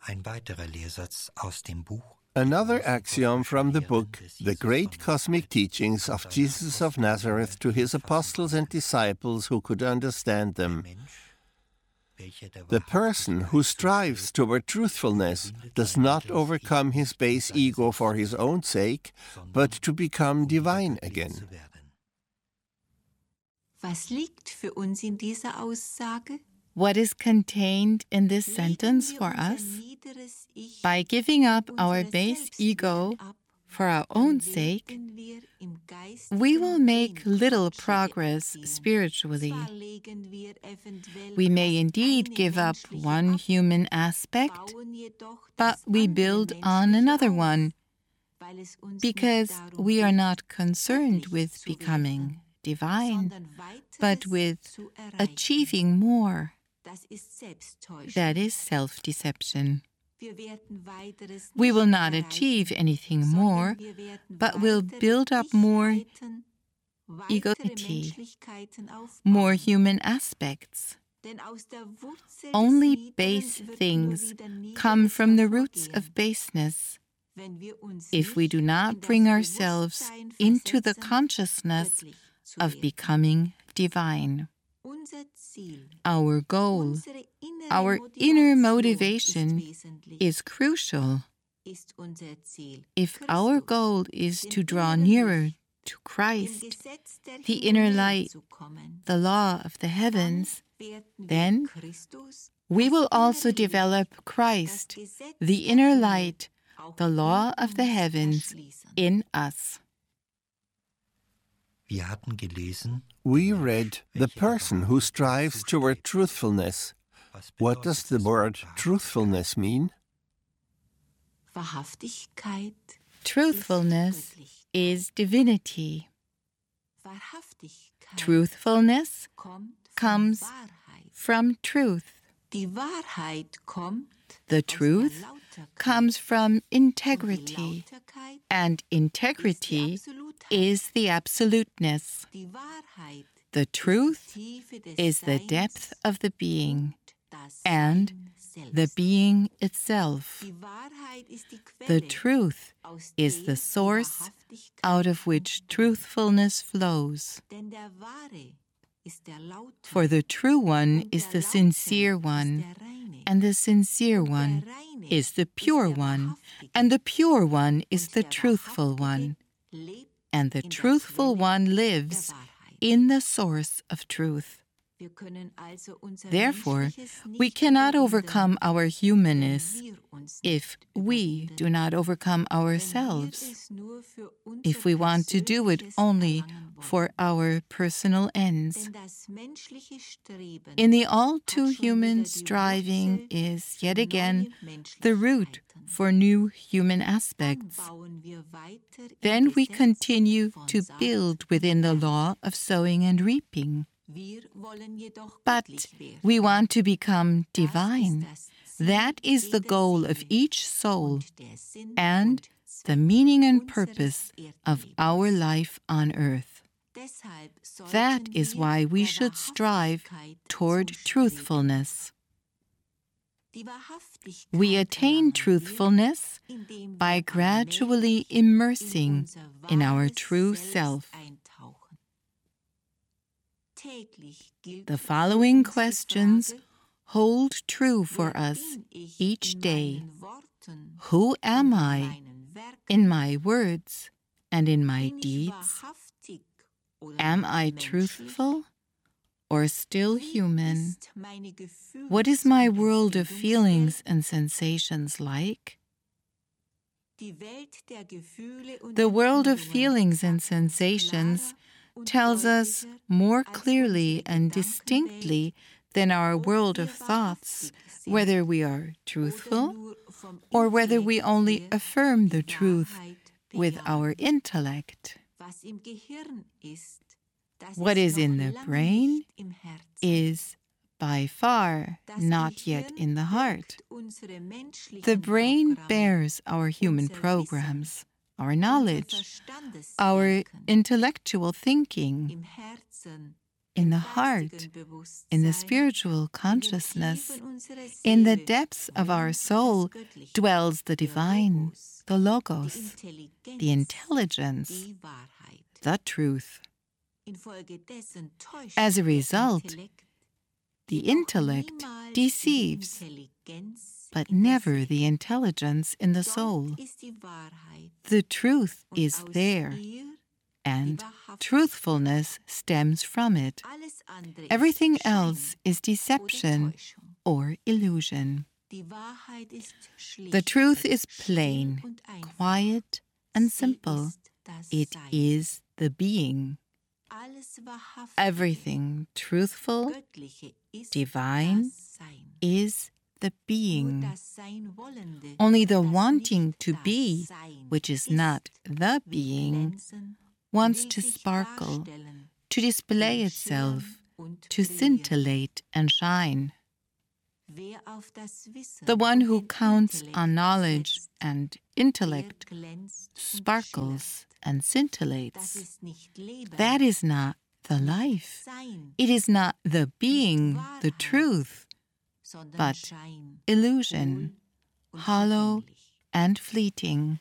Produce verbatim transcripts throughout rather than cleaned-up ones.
Ein weiterer Lehrsatz aus dem Buch. Another axiom from the book, The Great Cosmic Teachings of Jesus of Nazareth to His Apostles and Disciples Who Could Understand Them. The person who strives toward truthfulness does not overcome his base ego for his own sake, but to become divine again. Was liegt für uns in dieser Aussage? What is contained in this sentence for us? By giving up our base ego for our own sake, we will make little progress spiritually. We may indeed give up one human aspect, but we build on another one, because we are not concerned with becoming divine, but with achieving more. That is self-deception. We will not achieve anything more, but will build up more egoity, more human aspects. Only base things come from the roots of baseness. If we do not bring ourselves into the consciousness of becoming divine. Our goal, our inner motivation is crucial. If our goal is to draw nearer to Christ, the inner light, the law of the heavens, then we will also develop Christ, the inner light, the law of the heavens, in us. We read, the person who strives toward truthfulness. What does the word truthfulness mean? Truthfulness is divinity. Truthfulness comes from truth. The truth comes from integrity, and integrity is the absoluteness. The truth is the depth of the being, and the being itself. The truth is the source out of which truthfulness flows. For the true one is the sincere one, and the sincere one is the pure one, and the pure one is the truthful one, and the truthful one lives in the source of truth. Therefore, we cannot overcome our humanness if we do not overcome ourselves, if we want to do it only for our personal ends. In the all-too-human striving is, yet again, the root for new human aspects. Then we continue to build within the law of sowing and reaping. But we want to become divine. That is the goal of each soul and the meaning and purpose of our life on earth. That is why we should strive toward truthfulness. We attain truthfulness by gradually immersing in our true self. The following questions hold true for us each day. Who am I in my words and in my deeds? Am I truthful or still human? What is my world of feelings and sensations like? The world of feelings and sensations tells us more clearly and distinctly than our world of thoughts whether we are truthful or whether we only affirm the truth with our intellect. What is in the brain is by far not yet in the heart. The brain bears our human programs, our knowledge, our intellectual thinking. in the heart, in the spiritual consciousness, in the depths of our soul dwells the divine, the Logos, the intelligence, the truth. As a result, the intellect deceives, but never the intelligence in the soul. The truth is there, and truthfulness stems from it. Everything else is deception or illusion. The truth is plain, quiet, and simple. It is the being. Everything truthful, divine, is the being. Only the wanting to be, which is not the being, wants to sparkle, to display itself, to scintillate and shine. The one who counts on knowledge and intellect sparkles and scintillates. That is not the life. It is not the being, the truth, but illusion, hollow and fleeting.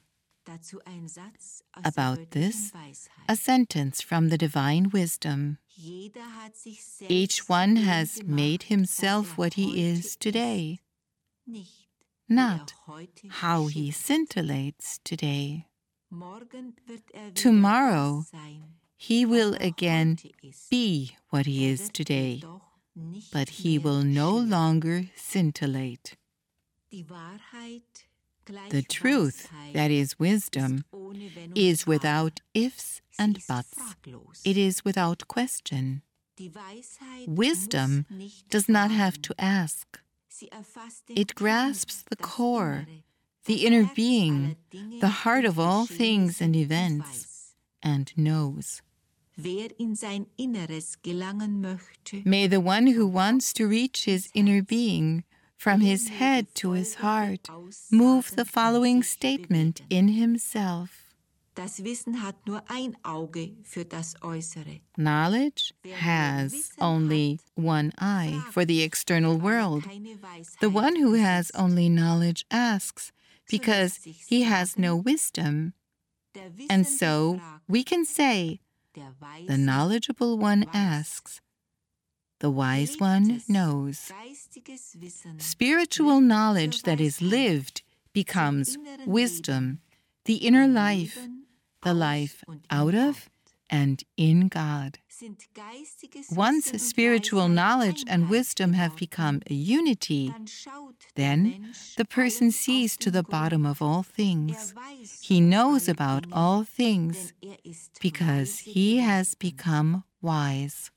About this, a sentence from the divine wisdom. Each one has made himself what he is today, not how he scintillates today. Tomorrow, he will again be what he is today, but he will no longer scintillate. The truth, that is wisdom, is without ifs and buts. It is without question. Wisdom does not have to ask. It grasps the core, the inner being, the heart of all things and events, and knows. May the one who wants to reach his inner being, from his head to his heart, move the following statement in himself. Knowledge has only one eye for the external world. The one who has only knowledge asks, because he has no wisdom. And so we can say, the knowledgeable one asks, the wise one knows. Spiritual knowledge that is lived becomes wisdom, the inner life, the life out of and in God. Once spiritual knowledge and wisdom have become a unity, then the person sees to the bottom of all things. He knows about all things because he has become wise.